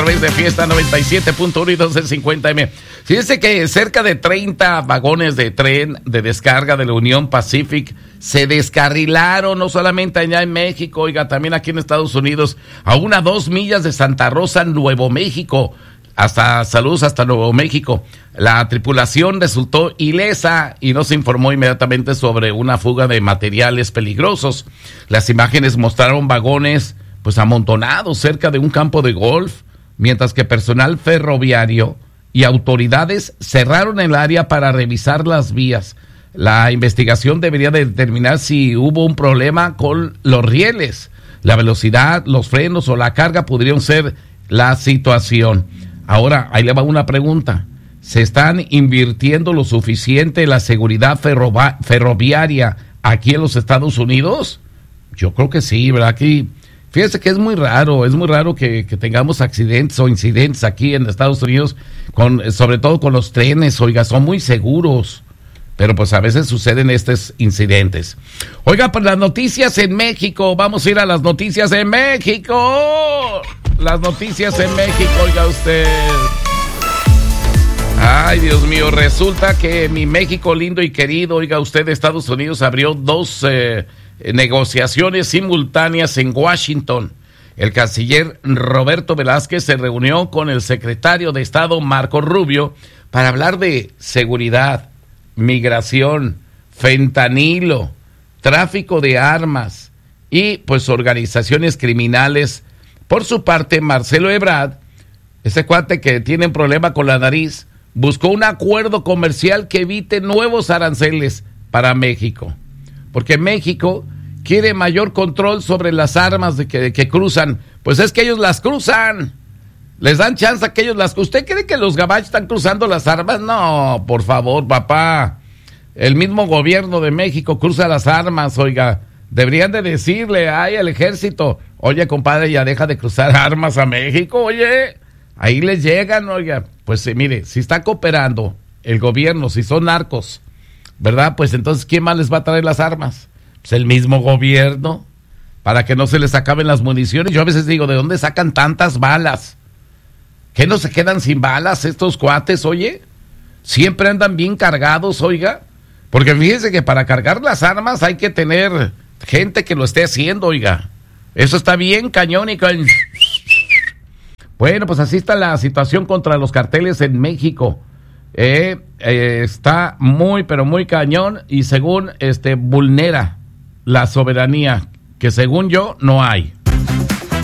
través de Fiesta 97.1 y 1250M. Fíjense que cerca de 30 vagones de tren de descarga de la Union Pacific se descarrilaron, no solamente allá en México, oiga, también aquí en Estados Unidos, a 2 millas de Santa Rosa, Nuevo México. Saludos hasta Nuevo México. La tripulación resultó ilesa y no se informó inmediatamente sobre una fuga de materiales peligrosos. Las imágenes mostraron vagones pues amontonados cerca de un campo de golf, mientras que personal ferroviario y autoridades cerraron el área para revisar las vías. La investigación debería de determinar si hubo un problema con los rieles, la velocidad, los frenos o la carga podrían ser la situación. Ahora, ahí le va una pregunta. ¿Se están invirtiendo lo suficiente en la seguridad ferroviaria aquí en los Estados Unidos? Yo creo que sí, ¿verdad? Aquí, fíjese que es muy raro que tengamos accidentes o incidentes aquí en Estados Unidos, sobre todo con los trenes, oiga, son muy seguros, pero pues a veces suceden estos incidentes. Oiga, pues las noticias en México, vamos a ir a las noticias en México. Las noticias en México, oiga usted. Ay, Dios mío, resulta que mi México lindo y querido, oiga usted, Estados Unidos abrió 2 negociaciones simultáneas en Washington. El canciller Roberto Velázquez se reunió con el secretario de Estado Marco Rubio para hablar de seguridad, migración, fentanilo, tráfico de armas y pues organizaciones criminales. Por su parte, Marcelo Ebrard, ese cuate que tiene un problema con la nariz, buscó un acuerdo comercial que evite nuevos aranceles para México. Porque México quiere mayor control sobre las armas que cruzan. Pues es que ellos las cruzan. Les dan chance a que ellos las... ¿Usted cree que los gabachos están cruzando las armas? No, por favor, papá. El mismo gobierno de México cruza las armas, oiga. Deberían de decirle al ejército, oye, compadre, ya deja de cruzar armas a México, oye. Ahí les llegan, oiga. Pues mire, si está cooperando el gobierno, si son narcos, ¿verdad? Pues entonces, ¿quién más les va a traer las armas? Pues el mismo gobierno, para que no se les acaben las municiones. Yo a veces digo, ¿de dónde sacan tantas balas? ¿Qué no se quedan sin balas estos cuates, oye? Siempre andan bien cargados, oiga. Porque fíjense que para cargar las armas hay que tener gente que lo esté haciendo, oiga. Eso está bien cañón y Bueno, pues así está la situación contra los carteles en México. Está muy, pero muy cañón y según vulnera la soberanía, que según yo no hay.